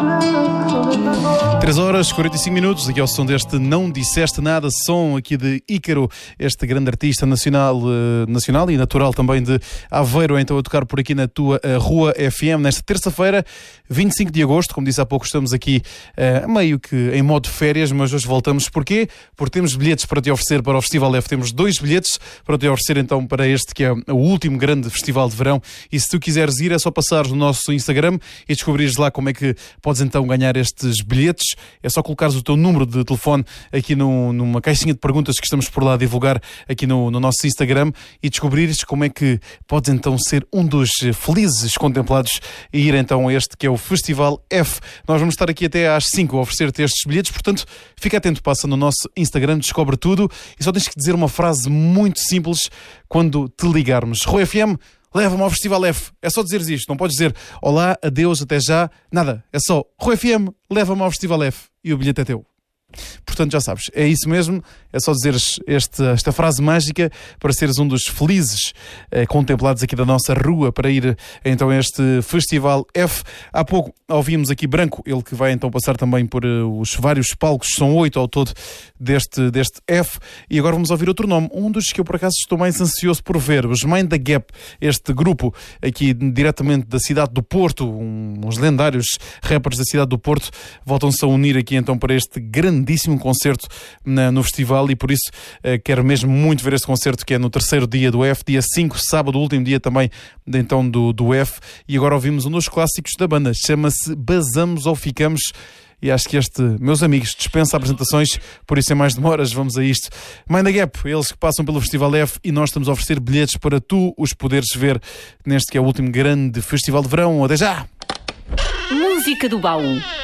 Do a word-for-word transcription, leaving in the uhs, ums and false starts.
três horas e quarenta e cinco minutos, aqui ao som deste Não Disseste Nada, som aqui de Ícaro, este grande artista nacional, uh, nacional e natural também de Aveiro, então a tocar por aqui na tua uh, Rua F M, nesta terça-feira, vinte e cinco de agosto, como disse há pouco, estamos aqui uh, meio que em modo férias, mas hoje voltamos. Porquê? Porque temos bilhetes para te oferecer para o Festival F, temos dois bilhetes para te oferecer então para este que é o último grande festival de verão, e se tu quiseres ir é só passares no nosso Instagram e descobrires lá como é que podes então ganhar estes bilhetes. É só colocares o teu número de telefone aqui no, numa caixinha de perguntas que estamos por lá a divulgar aqui no, no nosso Instagram e descobrires como é que podes então ser um dos felizes contemplados e ir então a este que é o Festival F. Nós vamos estar aqui até às cinco a oferecer-te estes bilhetes, portanto fica atento, passa no nosso Instagram, descobre tudo e só tens que dizer uma frase muito simples quando te ligarmos. Rua F M, leva-me ao Festival F. É só dizeres isto. Não podes dizer olá, adeus, até já. Nada. É só Rua F M, leva-me ao Festival F. E o bilhete é teu. Portanto, já sabes, é isso mesmo. É só dizeres este, esta frase mágica para seres um dos felizes eh, contemplados aqui da nossa rua para ir então a este Festival F. Há pouco ouvimos aqui Branco, ele que vai então passar também por uh, os vários palcos, são oito ao todo deste, deste F. E agora vamos ouvir outro nome, um dos que eu por acaso estou mais ansioso por ver, os Mind the Gap, este grupo aqui diretamente da cidade do Porto, um, uns lendários rappers da cidade do Porto, voltam-se a unir aqui então para este grandíssimo concerto na, no festival e por isso uh, quero mesmo muito ver este concerto que é no terceiro dia do F, dia cinco, sábado, último dia também então do, do F. E agora ouvimos um dos clássicos da banda, chama-se Basamos ou Ficamos. E acho que este, meus amigos, dispensa apresentações, por isso sem mais demoras, vamos a isto. Mind the Gap, eles que passam pelo Festival F e nós estamos a oferecer bilhetes para tu os poderes ver neste que é o último grande festival de verão. Até já! Música do baú.